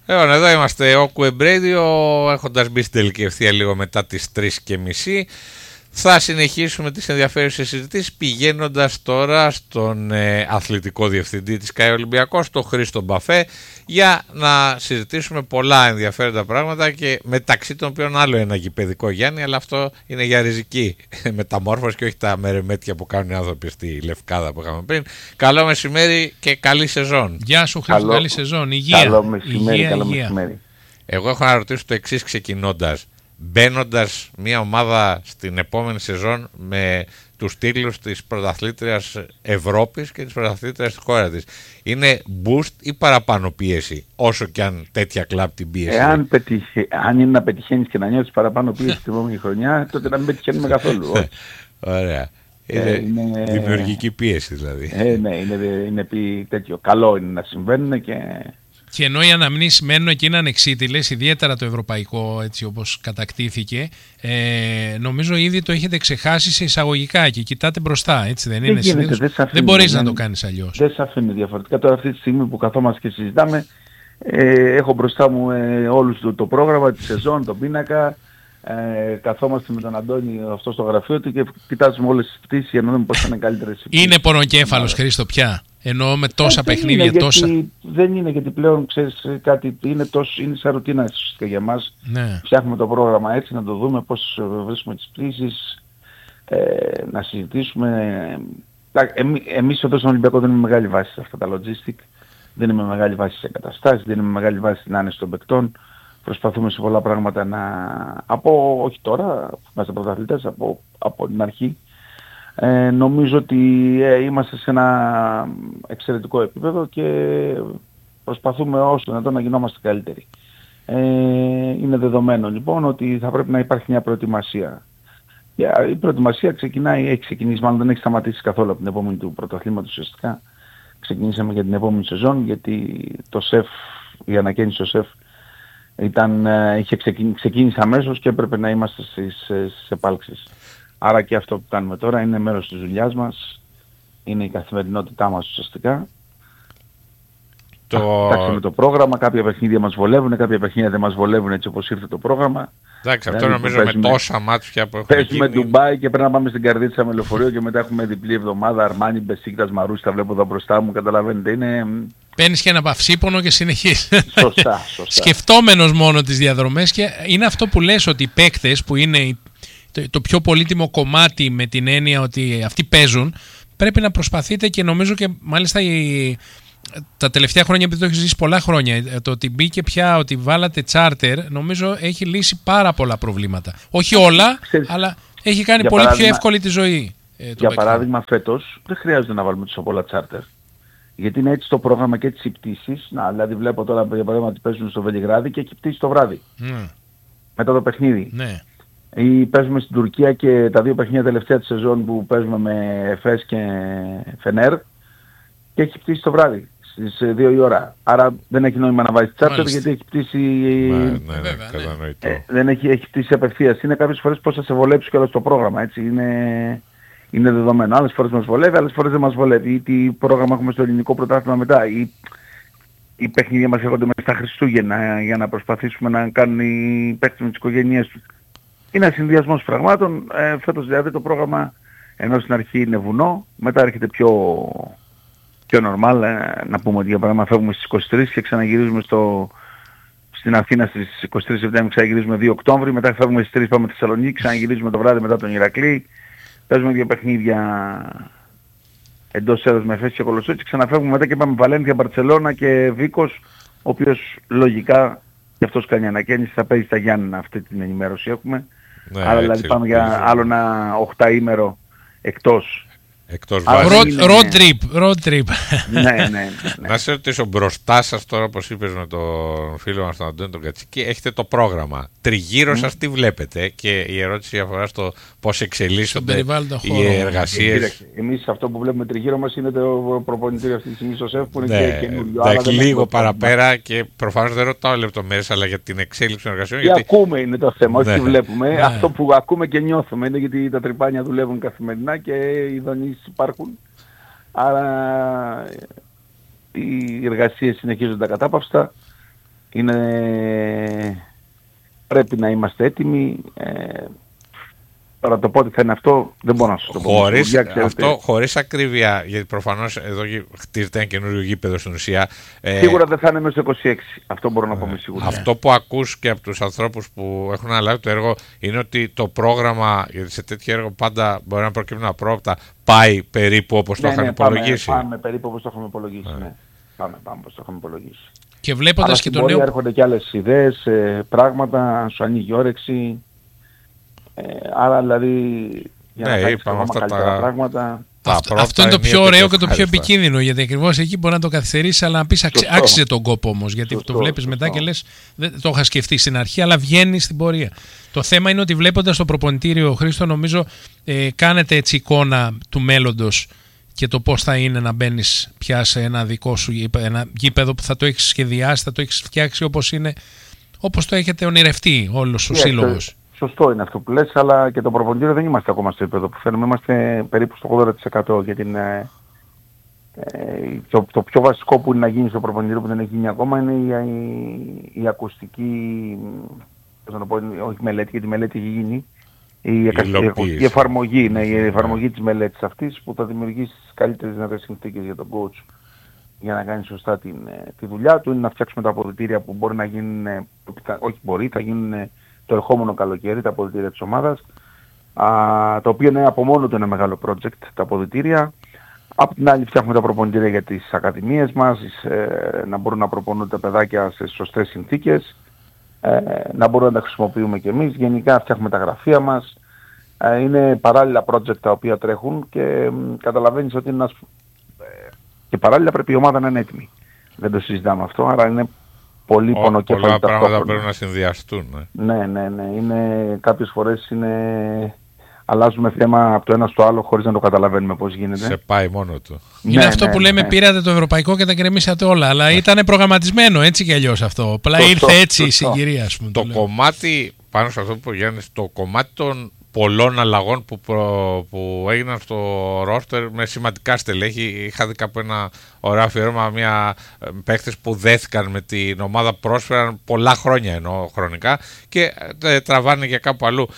Λοιπόν, εδώ είμαστε ο Κουεμπρέδιο, έχοντας μπει στην τελική ευθεία λίγο μετά τις 3:30. Θα συνεχίσουμε τις ενδιαφέρουσες συζητήσεις πηγαίνοντας τώρα στον αθλητικό διευθυντή της ΚΑΕ Ολυμπιακός, τον Χρήστο Μπαφέ, για να συζητήσουμε πολλά ενδιαφέροντα πράγματα και μεταξύ των οποίων άλλο ένα γηπαιδικό, Γιάννη, αλλά αυτό είναι για ριζική μεταμόρφωση και όχι τα μερεμέτια που κάνουν οι άνθρωποι στη Λευκάδα που είχαμε πριν. Καλό μεσημέρι και καλή σεζόν. Γεια σου Χρήστο, καλή σεζόν, υγεία. Καλό μεσημέρι, υγεία, καλό υγεία. μεσημέρι. Εγώ έχω να ρωτήσω το εξής ξεκινώντας. Μπαίνοντας μια ομάδα στην επόμενη σεζόν με τους τίτλους της πρωταθλήτριας Ευρώπης και της πρωταθλήτριας της χώρα της, είναι boost ή παραπάνω πίεση, όσο και αν τέτοια κλαμπ την πίεση? Αν είναι να πετυχαίνεις και να νιώθεις παραπάνω πίεση την επόμενη χρονιά, τότε να μην πετυχαίνουμε καθόλου. Ωραία. Είναι δημιουργική πίεση δηλαδή. Ναι, είναι τέτοιο. Καλό είναι να συμβαίνουν Και ενώ οι αναμνήσεις μένουν εκεί είναι ανεξίτηλες, ιδιαίτερα το ευρωπαϊκό έτσι όπως κατακτήθηκε, νομίζω ήδη το έχετε ξεχάσει σε εισαγωγικά και κοιτάτε μπροστά, έτσι δεν είναι? Δεν μπορείς να το κάνεις αλλιώς. Δεν σε αφήνει διαφορετικά. Τώρα αυτή τη στιγμή που καθόμαστε και συζητάμε, έχω μπροστά μου όλους το πρόγραμμα, τη σεζόν, τον πίνακα. Καθόμαστε με τον Αντώνη αυτό στο γραφείο του και κοιτάζουμε όλες τις πτήσεις για να δούμε πώς θα είναι καλύτερες. Είναι πονοκέφαλος, Χρήστο, πια? Εννοώ με τόσα παιχνίδια, τόσα. Δεν είναι, γιατί πλέον ξέρεις κάτι, είναι σαν ρουτίνα για μας. Ναι. Φτιάχνουμε το πρόγραμμα έτσι, να το δούμε πώς βρίσκουμε τις πτήσεις, να συζητήσουμε. Εμείς εδώ στον Ολυμπιακό δεν είναι μεγάλη βάση σε αυτά τα logistic, δεν είναι μεγάλη βάση σε εγκαταστάσεις, δεν είναι μεγάλη βάση στην άνεση των παικτών. Προσπαθούμε σε πολλά πράγματα όχι τώρα, που είμαστε πρωταθλητές, από την αρχή. Νομίζω ότι είμαστε σε ένα εξαιρετικό επίπεδο και προσπαθούμε όσο δυνατόν να γινόμαστε καλύτεροι. Είναι δεδομένο λοιπόν ότι θα πρέπει να υπάρχει μια προετοιμασία. Η προετοιμασία έχει ξεκινήσει, μάλλον δεν έχει σταματήσει καθόλου από την επόμενη του πρωταθλήματος ουσιαστικά. Ξεκινήσαμε για την επόμενη σεζόν, γιατί η ανακαίνιση του ΣΕΦ ξεκίνησε αμέσως και έπρεπε να είμαστε στις επάλξεις. Άρα και αυτό που κάνουμε τώρα είναι μέρος της δουλειάς μας, είναι η καθημερινότητά μας ουσιαστικά. Φτιάξαμε το πρόγραμμα, κάποια παιχνίδια μας βολεύουν, κάποια παιχνίδια δεν μας βολεύουν έτσι όπως ήρθε το πρόγραμμα. Εντάξει, αυτό νομίζω με τόσα μάτια που έχουμε. Παίζουμε Ντουμπάι και πρέπει να πάμε στην Καρδίτσα με λεωφορείο και μετά έχουμε διπλή εβδομάδα, Αρμάνι, Μπεσίκτας, Μαρούσι, τα βλέπω εδώ μπροστά μου, καταλαβαίνετε, είναι... Παίρνεις και ένα παυσίπονο και συνεχίζεις. Σωστά. Σκεφτόμενος μόνο τις διαδρομές, και είναι αυτό που λες, ότι οι παίκτες που είναι το πιο πολύτιμο κομμάτι, με την έννοια ότι αυτοί παίζουν, πρέπει να προσπαθείτε, και νομίζω και μάλιστα τα τελευταία χρόνια, επειδή το έχεις ζήσει πολλά χρόνια, το ότι μπήκε πια, ότι βάλατε τσάρτερ, νομίζω έχει λύσει πάρα πολλά προβλήματα. Όχι όλα, αλλά έχει κάνει πολύ πιο εύκολη τη ζωή. Για παράδειγμα, φέτος δεν χρειάζεται να βάλουμε τόσο πολλά τσάρτερ. Γιατί είναι έτσι το πρόγραμμα και έτσι οι πτήσεις. Δηλαδή βλέπω τώρα για παράδειγμα ότι παίζουν στο Βελιγράδι και έχει πτήσει το βράδυ. Μετά το παιχνίδι. Ναι. Ή παίζουμε στην Τουρκία και τα δύο παιχνίδια τελευταία της σεζόν που παίζουμε με Εφές και Φενέρ και έχει πτήσει το βράδυ στις 2 η ώρα. Άρα δεν έχει νόημα να βάζεις τσάρτερ, γιατί έχει πτήσει... δεν έχει πτήσει απευθείας. Είναι κάποιες φορές πώς θα σε βολέψει κιόλας το πρόγραμμα, έτσι. Είναι δεδομένο. Άλλες φορές μας βολεύει, άλλες φορές δεν μας βολεύει. Ή τι πρόγραμμα έχουμε στο ελληνικό πρωτάθλημα μετά. Ή οι παιχνίδια μας έρχονται μέσα στα Χριστούγεννα για να προσπαθήσουμε να κάνουν οι παίκτες με τις οικογένειές τους. Είναι ένα συνδυασμός πραγμάτων. Φέτος δηλαδή το πρόγραμμα, ενώ στην αρχή είναι βουνό, μετά έρχεται πιο normal. Να πούμε ότι για παράδειγμα φεύγουμε στις 23 και ξαναγυρίζουμε στην Αθήνα στις 23 Σεπτέμβρη, ξαναγυρίζουμε 2 Οκτώβρη, μετά φεύγουμε στις 3 πάμε στη Θεσσαλονίκη, ξαναγυρίζουμε το βράδυ μετά τον Ηρακλή. Παίζουμε 2 παιχνίδια εντός έδρας με Εφές και Κολοσσό και ξαναφεύγουμε μετά και πάμε Βαλένθια, Μπαρτσελώνα και Βίκος, ο οποίος λογικά και αυτός κάνει ανακαίνιση, θα παίζει στα Γιάννενα, αυτή την ενημέρωση έχουμε. Ναι, άρα δηλαδή πάμε για άλλο ένα 8ήμερο εκτός. Road trip. Ναι. Να σε ρωτήσω, μπροστά σας τώρα, όπως είπες με τον φίλο μας τον Αντώνη τον Κατσίκη, έχετε το πρόγραμμα. Τριγύρω σας τι βλέπετε? Και η ερώτηση αφορά στο πώς εξελίσσονται οι εργασίες. Εμείς αυτό που βλέπουμε τριγύρω μας είναι το προπονητήριο αυτή τη στιγμή στο ΣΕΦ, που είναι και καινούριο. Λίγο παραπέρα, και προφανώς δεν ρωτάω λεπτομέρειες, αλλά για την εξέλιξη των εργασιών. Τι ακούμε είναι το θέμα, όχι τι βλέπουμε. Αυτό που ακούμε και νιώθουμε είναι, γιατί τα τρυπάνια δουλεύουν καθημερινά και οι δονήσεις υπάρχουν. Άρα οι εργασίες συνεχίζονται ακατάπαυστα. Πρέπει να είμαστε έτοιμοι. Τώρα το πότε θα είναι αυτό δεν μπορώ να σας το πω. Χωρίς ακρίβεια, γιατί προφανώς εδώ χτίζεται ένα καινούριο γήπεδο στην ουσία. Σίγουρα δεν θα είναι μέσα στο 26. Αυτό μπορώ να πω με σίγουρια. Αυτό που ακούς και από τους ανθρώπους που έχουν αναλάβει το έργο είναι ότι το πρόγραμμα, γιατί σε τέτοιο έργο πάντα μπορεί να προκύπτουν απρόοπτα, πάει περίπου όπως το είχαν υπολογίσει. Πάμε περίπου όπως το είχαμε υπολογίσει. Ναι. Πάμε όπως το είχαμε υπολογίσει. Και βλέποντας και το νέο. Έρχονται και άλλες ιδέες, πράγματα, σου ανοίγει όρεξη. Άρα δηλαδή για να κάνεις ακόμα καλύτερα πράγματα. Αυτό είναι το πιο ωραίο και το πιο επικίνδυνο, γιατί ακριβώς εκεί μπορεί να το καθυστερήσεις, αλλά να πεις άξιζε τον κόπο όμως, γιατί το βλέπεις μετά και λες δεν το είχα σκεφτεί στην αρχή, αλλά βγαίνει στην πορεία. Το θέμα είναι ότι βλέποντας το προπονητήριο, Χρήστο, νομίζω κάνετε έτσι εικόνα του μέλλοντος και το πώς θα είναι να μπαίνεις πια σε ένα δικό σου ένα γήπεδο που θα το έχεις σχεδιάσει, θα το έχεις φτιάξει όπως είναι, όπως το έχετε ονειρευτεί όλος ο σύλλογος. Σωστό είναι αυτό που λες, αλλά και το προπονητήριο δεν είμαστε ακόμα στο επίπεδο που θέλουμε. Είμαστε περίπου στο 80% για το πιο βασικό που είναι να γίνει στο προπονητήριο που δεν έχει γίνει ακόμα είναι η ακουστική, όχι μελέτη, γιατί η μελέτη έχει γίνει, η εφαρμογή, η εφαρμογή της μελέτης αυτής που θα δημιουργήσει τις καλύτερες δυνατές συνθήκες για τον coach για να κάνει σωστά τη δουλειά του. Είναι να φτιάξουμε τα αποδυτήρια που μπορεί να γίνουν, θα γίνουν το ερχόμενο καλοκαίρι, τα αποδυτήρια της ομάδας, το οποίο είναι από μόνο του ένα μεγάλο project, τα αποδυτήρια. Απ' την άλλη φτιάχνουμε τα προπονητήρια για τις ακαδημίες μας, να μπορούν να προπονούν τα παιδάκια σε σωστές συνθήκες, να μπορούμε να τα χρησιμοποιούμε κι εμείς. Γενικά φτιάχνουμε τα γραφεία μας. Είναι παράλληλα project τα οποία τρέχουν και καταλαβαίνεις ότι είναι και παράλληλα πρέπει η ομάδα να είναι έτοιμη. Δεν το συζητάμε αυτό, άρα είναι πολύ πονοκέφαλη. Πολλά πράγματα πρέπει να συνδυαστούν. Ναι. Κάποιες φορές αλλάζουμε θέμα από το ένα στο άλλο χωρίς να το καταλαβαίνουμε πώς γίνεται. Σε πάει μόνο του. Είναι αυτό που λέμε πήρατε το ευρωπαϊκό και τα γκρεμίσατε όλα, αλλά ήταν προγραμματισμένο έτσι κι αλλιώς αυτό. Απλά ήρθε έτσι η συγκυρία, ας πούμε. Το κομμάτι, πάνω σε αυτό που Γιάννης, το κομμάτι των πολλών αλλαγών που έγιναν στο ρόστερ με σημαντικά στελέχη. Είχα δει κάπου ένα ωραίο αφιέρωμα, μια παίκτες που δέθηκαν με την ομάδα, πρόσφεραν πολλά χρόνια εννοώ χρονικά και τραβάνε για κάπου αλλού.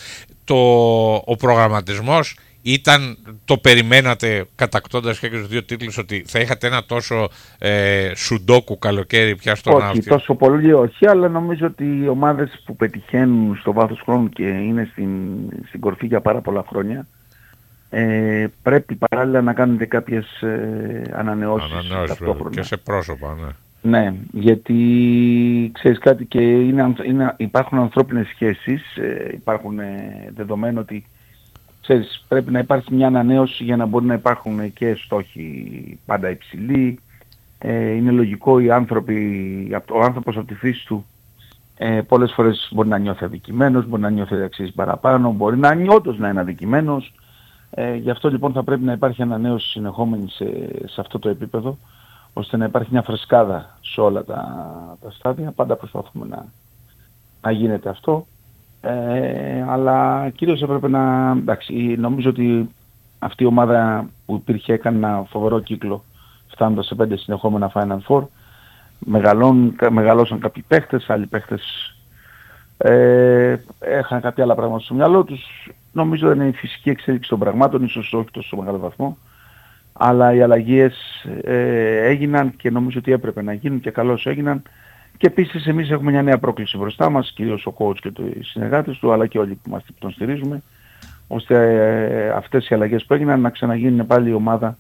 Ο προγραμματισμός το περιμένατε κατακτώντας και τους δύο τίτλους ότι θα είχατε ένα τόσο σουντόκου καλοκαίρι πια στον Όχι, τόσο πολύ όχι, αλλά νομίζω ότι οι ομάδες που πετυχαίνουν στο βάθος χρόνου και είναι στην κορφή για πάρα πολλά χρόνια πρέπει παράλληλα να κάνετε κάποιες ανανεώσεις ταυτόχρονα. Και σε πρόσωπα, ναι. Ναι, γιατί ξέρεις κάτι και υπάρχουν ανθρώπινες σχέσεις, υπάρχουν δεδομένο ότι ξέρεις, πρέπει να υπάρχει μια ανανέωση για να μπορεί να υπάρχουν και στόχοι πάντα υψηλοί. Είναι λογικό ο άνθρωπος από τη φύση του πολλές φορές μπορεί να νιώθει αδικημένος, μπορεί να νιώθει αξίζει παραπάνω, μπορεί να όντως να είναι αδικημένος. Γι' αυτό λοιπόν θα πρέπει να υπάρχει ανανέωση συνεχόμενη σε αυτό το επίπεδο, ώστε να υπάρχει μια φρεσκάδα σε όλα τα στάδια. Πάντα προσπαθούμε να γίνεται αυτό. Αλλά κυρίως έπρεπε να... Εντάξει, νομίζω ότι αυτή η ομάδα που υπήρχε έκανε ένα φοβερό κύκλο φτάνοντας σε 5 συνεχόμενα Final Four. Μεγαλώσαν κάποιοι παίχτες, άλλοι παίχτες έχαν κάποια άλλα πράγματα στο μυαλό τους. Νομίζω ότι είναι η φυσική εξέλιξη των πραγμάτων, ίσως όχι τόσο μεγάλο βαθμό. Αλλά οι αλλαγές έγιναν και νομίζω ότι έπρεπε να γίνουν και καλώς έγιναν. Και επίσης εμείς έχουμε μια νέα πρόκληση μπροστά μας, κυρίως ο coach και οι συνεργάτες του, αλλά και όλοι που τον στηρίζουμε, ώστε αυτές οι αλλαγές που έγιναν να ξαναγίνουν πάλι η ομάδα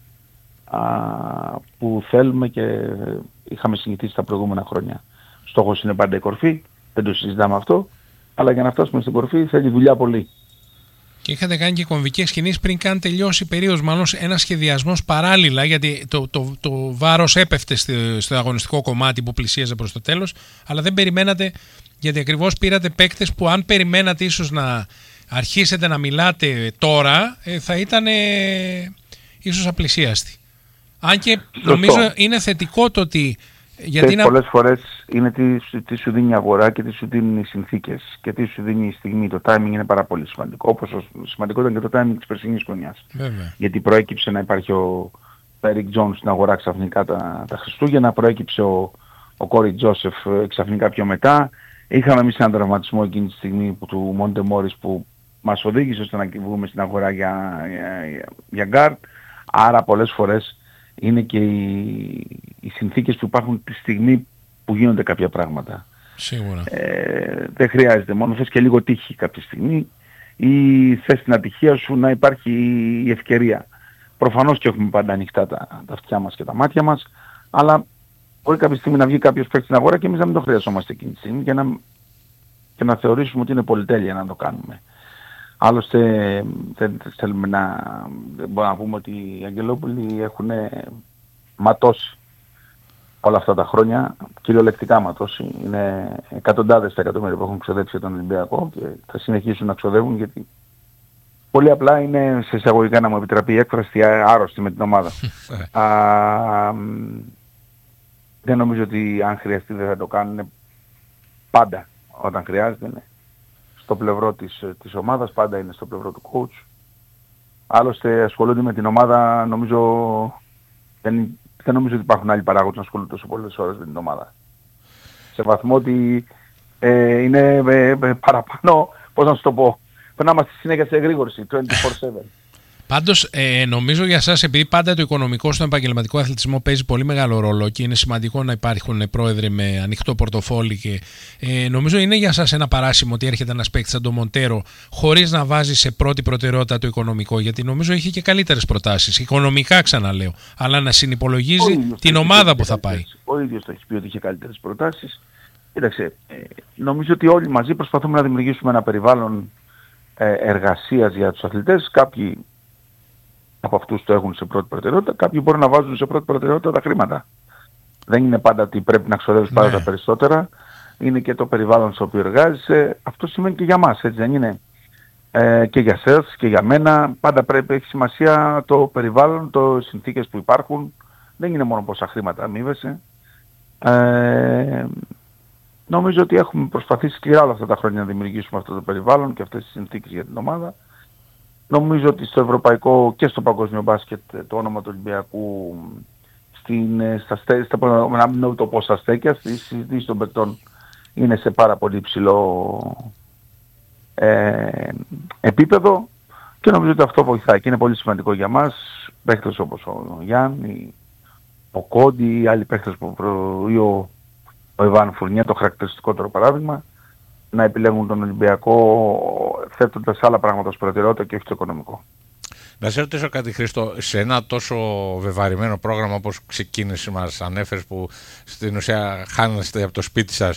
που θέλουμε και είχαμε συνηθίσει τα προηγούμενα χρόνια. Στόχος είναι πάντα η κορφή, δεν το συζητάμε αυτό, αλλά για να φτάσουμε στην κορφή θέλει δουλειά πολύ. Και είχατε κάνει και κομβικές κινήσεις πριν καν τελειώσει η περίοδος, μάλλον ένας σχεδιασμός παράλληλα, γιατί το βάρος έπεφτε στο αγωνιστικό κομμάτι που πλησίαζε προς το τέλος, αλλά δεν περιμένατε, γιατί ακριβώς πήρατε παίκτες που αν περιμένατε ίσως να αρχίσετε να μιλάτε τώρα, θα ήταν ίσως απλησίαστοι. Αν και νομίζω είναι θετικό το ότι... Γιατί πολλές φορές είναι τι σου δίνει η αγορά και τι σου δίνουν οι συνθήκες και τι σου δίνει η στιγμή. Το timing είναι πάρα πολύ σημαντικό, όπως σημαντικό ήταν και το timing της περσινής χρονιάς. Γιατί προέκυψε να υπάρχει ο Eric Jones στην αγορά ξαφνικά τα Χριστούγεννα, προέκυψε ο ο Κόρι Τζόσεφ ξαφνικά πιο μετά. Είχαμε εμείς έναν τραυματισμό εκείνη τη στιγμή του Μόντε Μόρις που μας οδήγησε ώστε να βγούμε στην αγορά για γκάρτ. Άρα πολλές φορές είναι και οι συνθήκες που υπάρχουν τη στιγμή που γίνονται κάποια πράγματα. Σίγουρα. Δεν χρειάζεται, μόνο θες και λίγο τύχη κάποια στιγμή ή θες την ατυχία σου να υπάρχει η ευκαιρία. Προφανώς και έχουμε πάντα ανοιχτά τα αυτιά μας και τα μάτια μας, αλλά μπορεί κάποια στιγμή να βγει κάποιος παίκτης στην αγορά και εμείς να μην το χρειαζόμαστε εκείνη τη στιγμή και να θεωρήσουμε ότι είναι πολυτέλεια να το κάνουμε. Άλλωστε δεν θέλουμε δεν μπορούμε να πούμε ότι οι Αγγελόπουλοι έχουν ματώσει όλα αυτά τα χρόνια, κυριολεκτικά ματώσει. Είναι εκατοντάδες τα εκατομμύρια που έχουν ξοδέψει για τον Ολυμπιακό και θα συνεχίσουν να ξοδεύουν, γιατί πολύ απλά είναι, σε εισαγωγικά να μου επιτραπεί η έκφραση, άρρωστοι με την ομάδα. Δεν νομίζω ότι αν χρειαστεί δεν θα το κάνουν πάντα όταν χρειάζεται. Είναι στο πλευρό της ομάδας, πάντα είναι στο πλευρό του coach. Άλλωστε ασχολούνται με την ομάδα, δεν νομίζω ότι υπάρχουν άλλοι παράγοντες να ασχολούνται τόσο πολλές ώρες με την ομάδα. Σε βαθμό ότι είναι παραπάνω, πώς να σου το πω, πρέπει να είμαστε συνέχεια σε εγρήγορση, 24/7. Πάντως νομίζω για σας, επειδή πάντα το οικονομικό στον επαγγελματικό αθλητισμό παίζει πολύ μεγάλο ρόλο και είναι σημαντικό να υπάρχουν πρόεδροι με ανοιχτό πορτοφόλι, και νομίζω είναι για σας ένα παράσημο ότι έρχεται ένας παίκτης σαν τον Μοντέρο χωρίς να βάζει σε πρώτη προτεραιότητα το οικονομικό, γιατί νομίζω έχει και καλύτερες προτάσεις, οικονομικά ξαναλέω, αλλά να συνυπολογίζει την ομάδα που θα πάει. Ο ίδιος το έχει πει ότι είχε καλύτερες προτάσεις. Κοίταξε, νομίζω ότι όλοι μαζί προσπαθούμε να δημιουργήσουμε ένα περιβάλλον εργασίας για τους αθλητές. Κάποιοι από αυτούς το έχουν σε πρώτη προτεραιότητα, κάποιοι μπορούν να βάζουν σε πρώτη προτεραιότητα τα χρήματα. Δεν είναι πάντα ότι πρέπει να ξοδεύεις πάντα τα περισσότερα, είναι και το περιβάλλον στο οποίο εργάζεσαι. Αυτό σημαίνει και για μας, έτσι δεν είναι? Και για σας και για μένα, πάντα πρέπει, έχει σημασία το περιβάλλον, το συνθήκες που υπάρχουν. Δεν είναι μόνο πόσα χρήματα αμείβεσαι. Νομίζω ότι έχουμε προσπαθήσει σκληρά όλα αυτά τα χρόνια να δημιουργήσουμε αυτό το περιβάλλον και αυτές τις συνθήκες για την ομάδα. Νομίζω ότι στο ευρωπαϊκό και στο παγκόσμιο μπάσκετ το όνομα του Ολυμπιακού να μην το πω στα στέκια, στις συζητήσεις των παικτών είναι σε πάρα πολύ υψηλό επίπεδο και νομίζω ότι αυτό βοηθάει και είναι πολύ σημαντικό για μας. Παίκτες όπως ο Γιάννη, ο Κόντι, οι άλλοι παίκτες ή ο Ιβάν Φουρνιέ, το χαρακτηριστικότερο παράδειγμα, να επιλέγουν τον Ολυμπιακό θέτοντας άλλα πράγματα ως προτεραιότητα και όχι το οικονομικό. Να σε ρωτήσω κάτι, Χρήστο, σε ένα τόσο βεβαρημένο πρόγραμμα όπως ξεκίνησε μας ανέφερες, που στην ουσία χάνεστε από το σπίτι σας,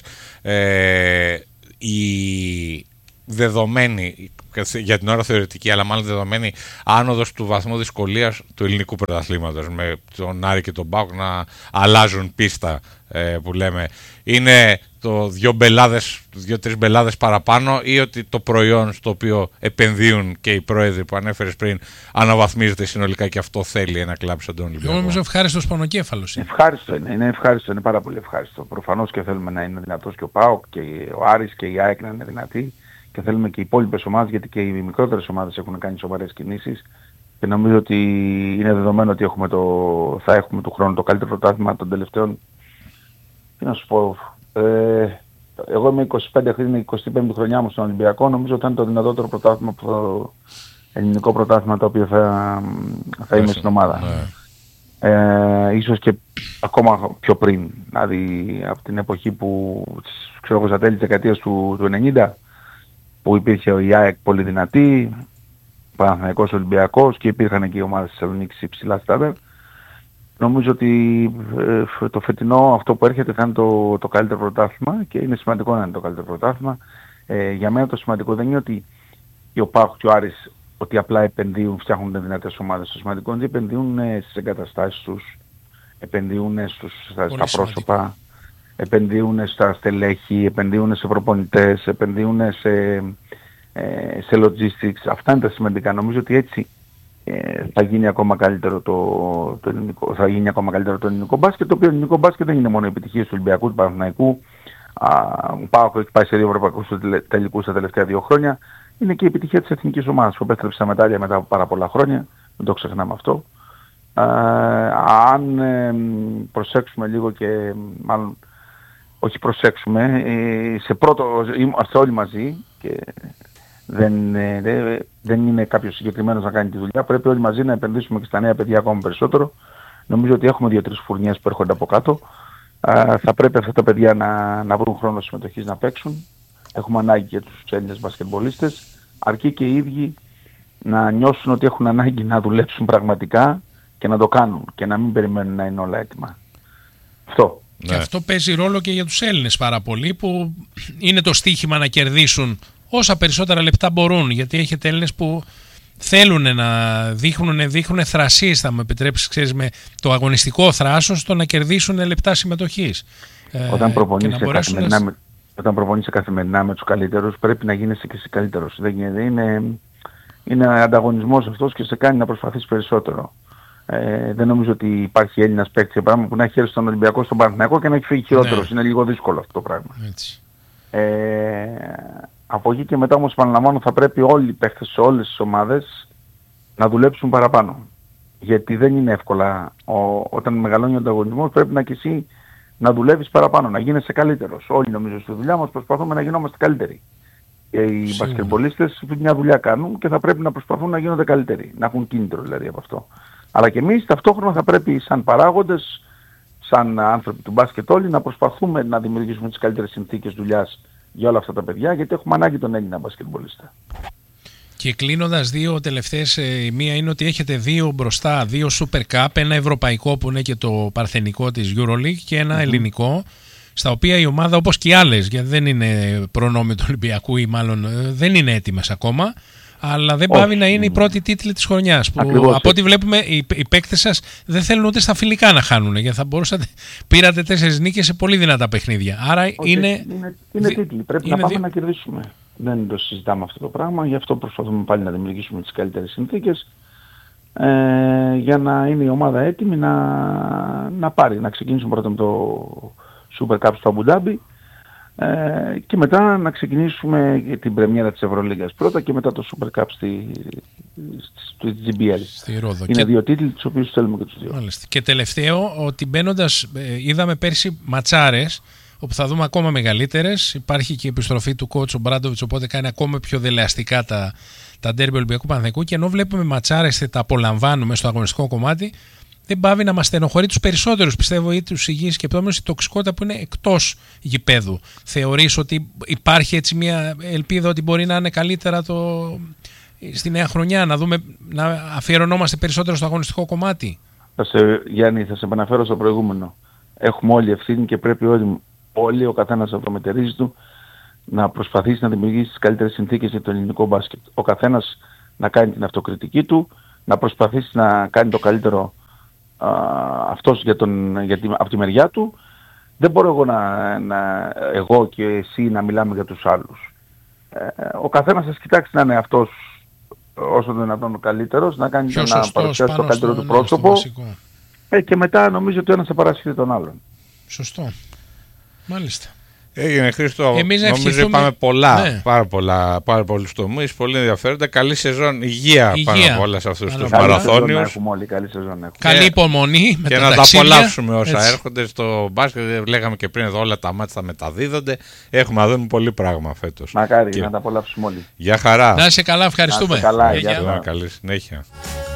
η δεδομένη, για την ώρα θεωρητική, αλλά μάλλον δεδομένη άνοδος του βαθμού δυσκολίας του ελληνικού πρωταθλήματος, με τον Άρη και τον ΠΑΟΚ να αλλάζουν πίστα, που λέμε, είναι το 2-3 μπελάδες παραπάνω, ή ότι το προϊόν στο οποίο επενδύουν και οι πρόεδροι που ανέφερες πριν αναβαθμίζεται συνολικά και αυτό θέλει ένα κλαμπ σαν τον Ολυμπιακό? Εγώ νομίζω ευχάριστος πονοκέφαλος. Ευχάριστο είναι ευχάριστο, είναι πάρα πολύ ευχάριστο. Προφανώς και θέλουμε να είναι δυνατός και ο ΠΑΟΚ και ο Άρης και η ΑΕΚ να είναι δυνατοί, και θέλουμε και οι υπόλοιπες ομάδες, γιατί και οι μικρότερες ομάδες έχουν κάνει σοβαρές κινήσεις, και νομίζω ότι είναι δεδομένο ότι θα έχουμε του χρόνου το καλύτερο πρωτάθλημα των τελευταίων. Τι να σου πω, εγώ είμαι 25 χρόνια, 25η χρονιά μου στον Ολυμπιακό, νομίζω ότι θα είναι το δυνατότερο πρωτάθλημα, ελληνικό πρωτάθλημα το οποίο θα είμαι στην ομάδα. Ίσως και ακόμα πιο πριν, δηλαδή από την εποχή που, ξέρω εγώ, στα τέλη της δεκαετίας του 90, που υπήρχε η ΑΕΚ πολύ δυνατή, Παναθηναϊκός, Ολυμπιακός, και υπήρχαν και οι ομάδες της Θεσσαλονίκης υψηλά στάδια. Νομίζω ότι το φετινό αυτό που έρχεται θα είναι το καλύτερο πρωτάθλημα, και είναι σημαντικό να είναι το καλύτερο πρωτάθλημα. Για μένα το σημαντικό δεν είναι ότι ο ΠΑΟΚ και ο Άρης ότι απλά επενδύουν, φτιάχνουν δυνατές ομάδες. Το σημαντικό είναι ότι επενδύουν στις εγκαταστάσεις τους, επενδύουν στα πρόσωπα, επενδύουν στα στελέχη, επενδύουν σε προπονητές, επενδύουν σε logistics. Αυτά είναι τα σημαντικά. Νομίζω ότι έτσι θα γίνει ακόμα καλύτερο το ελληνικό μπάσκετ, το οποίο ελληνικό μπάσκετ δεν είναι μόνο η επιτυχία του Ολυμπιακού, του Παναθηναϊκού. Ο ΠΑΟΚ έχει πάει σε 2 ευρωπαϊκούς τελικούς τα τελευταία 2 χρόνια. Είναι και η επιτυχία της εθνικής ομάδας που επέστρεψε στα μετάλλια μετά από πάρα πολλά χρόνια. Δεν το ξεχνάμε αυτό. Αν προσέξουμε λίγο και μάλλον όχι προσέξουμε, σε πρώτο, είμαστε όλοι μαζί και δεν είναι κάποιος συγκεκριμένος να κάνει τη δουλειά. Πρέπει όλοι μαζί να επενδύσουμε και στα νέα παιδιά ακόμα περισσότερο. Νομίζω ότι έχουμε 2-3 φουρνιές που έρχονται από κάτω. Θα πρέπει αυτά τα παιδιά να βρουν χρόνο συμμετοχής να παίξουν. Έχουμε ανάγκη για τους Έλληνες μπασκετμπολίστες. Αρκεί και οι ίδιοι να νιώσουν ότι έχουν ανάγκη να δουλέψουν πραγματικά και να το κάνουν και να μην περιμένουν να είναι όλα έτοιμα. Αυτό. Και αυτό παίζει ρόλο και για τους Έλληνες πάρα πολύ, που είναι το στίχημα να κερδίσουν όσα περισσότερα λεπτά μπορούν, γιατί έχετε Έλληνες που θέλουν να δείχνουν θρασίες, θα μου επιτρέψεις, ξέρεις, με το αγωνιστικό θράσος, το να κερδίσουν λεπτά συμμετοχής. Όταν προπονείσαι καθημερινά με τους καλύτερους, πρέπει να γίνεσαι και εσύ καλύτερος. Είναι ανταγωνισμός αυτός και σε κάνει να προσπαθείς περισσότερο. Δεν νομίζω ότι υπάρχει Έλληνας παίκτης πράγμα που να έχει έρθει στον Ολυμπιακό, στον Παναθηναϊκό και να έχει φύγει χειρότερος. Είναι λίγο δύσκολο αυτό το πράγμα. Από εκεί και μετά όμως, επαναλαμβάνω, θα πρέπει όλοι οι παίκτες σε όλες τις ομάδες να δουλέψουν παραπάνω. Γιατί δεν είναι εύκολα. Όταν μεγαλώνει ο ανταγωνισμός πρέπει να και εσύ να δουλεύεις παραπάνω, να γίνεσαι καλύτερος. Όλοι νομίζω στη δουλειά μας προσπαθούμε να γινόμαστε καλύτεροι. Και οι μπασκετμπολίστες μια δουλειά κάνουν και θα πρέπει να προσπαθούν να γίνονται καλύτεροι. Να έχουν κίνητρο δηλαδή από αυτό. Αλλά και εμείς ταυτόχρονα θα πρέπει σαν παράγοντες, σαν άνθρωποι του μπάσκετ όλοι, να προσπαθούμε να δημιουργήσουμε τις καλύτερες συνθήκες δουλειάς για όλα αυτά τα παιδιά, γιατί έχουμε ανάγκη τον Έλληνα μπασκετμπολίστα. Και κλείνοντας, δύο τελευταίες, η μία είναι ότι έχετε δύο μπροστά, δύο Super Cup, ένα ευρωπαϊκό που είναι και το παρθενικό της EuroLeague και ένα ελληνικό, στα οποία η ομάδα, όπως και οι άλλες, γιατί δεν είναι προνόμιο του Ολυμπιακού ή μάλλον δεν είναι έτοιμες ακόμα, αλλά δεν πάβει να είναι η πρώτη τίτλη της χρονιάς. Που από ό,τι βλέπουμε οι παίκτες σας δεν θέλουν ούτε στα φιλικά να χάνουν, γιατί θα μπορούσατε, πήρατε 4 νίκες σε πολύ δυνατά παιχνίδια. Άρα είναι τίτλοι, πρέπει να πάμε να κερδίσουμε. Δεν το συζητάμε αυτό το πράγμα, γι' αυτό προσπαθούμε πάλι να δημιουργήσουμε τις καλύτερες συνθήκες για να είναι η ομάδα έτοιμη να πάρει, να ξεκινήσουμε πρώτα με το Super Cup στο Αμπουντάμπι και μετά να ξεκινήσουμε την πρεμιέρα της Ευρωλίγκας πρώτα και μετά το Super Cup στη GBL. Στη Ρόδο. Είναι δύο τίτλοι τους οποίους θέλουμε και τους δύο. Μάλιστα. Και τελευταίο, ότι μπαίνοντας, είδαμε πέρσι ματσάρες όπου θα δούμε ακόμα μεγαλύτερες. Υπάρχει και η επιστροφή του coach ο Μπράντοβιτς, οπότε κάνει ακόμα πιο δελεαστικά τα ντέρμπι Ολυμπιακού Παναθηναϊκού, και ενώ βλέπουμε ματσάρες και τα απολαμβάνουμε στο αγωνιστικό κομμάτι, δεν πάβει να μας στενοχωρεί τους περισσότερους, πιστεύω, ή τους υγιείς σκεπτόμενους, η τοξικότητα που είναι εκτός γηπέδου. Θεωρείς ότι υπάρχει έτσι μια ελπίδα ότι μπορεί να είναι καλύτερα στη νέα χρονιά, να αφιερωνόμαστε περισσότερο στο αγωνιστικό κομμάτι? Γιάννη, θα σε επαναφέρω στο προηγούμενο. Έχουμε όλοι ευθύνη και πρέπει όλοι ο καθένας από το μετερίζει του να προσπαθήσει να δημιουργήσει τις καλύτερες συνθήκες για το ελληνικό μπάσκετ. Ο καθένας να κάνει την αυτοκριτική του, να προσπαθήσει να κάνει το καλύτερο αυτός από τη μεριά του. Δεν μπορώ εγώ και εσύ να μιλάμε για τους άλλους. Ο καθένας θα κοιτάξει να είναι αυτός όσο το δυνατόν ο καλύτερος, να κάνει να παρουσιάσει το καλύτερο του πρόσωπο και μετά νομίζω ότι ο ένας θα παρασχεθεί τον άλλον. Σωστό. Μάλιστα. Έγινε, Χρήστο. Νομίζω είπαμε πάρα πολλούς τομείς, πολύ ενδιαφέροντα. Καλή σεζόν, υγεία πάνω απ' όλα σε αυτούς τους μαραθώνιους. Καλή υπομονή και να τα απολαύσουμε όσα έρχονται στο μπάσκετ. Λέγαμε και πριν εδώ, όλα τα μάτια θα μεταδίδονται. Έχουμε να δούμε πολύ πράγμα φέτος. Μακάρι να τα απολαύσουμε όλοι. Γεια χαρά. Να είσαι καλά, ευχαριστούμε. Να είσαι καλά, καλή συνέχεια.